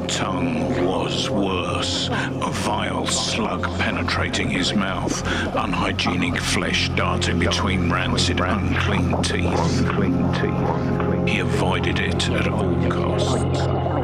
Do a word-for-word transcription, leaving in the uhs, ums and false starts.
tongue was worse. A vile slug penetrating his mouth. Unhygienic flesh darting between rancid, unclean teeth. He avoided it at all costs.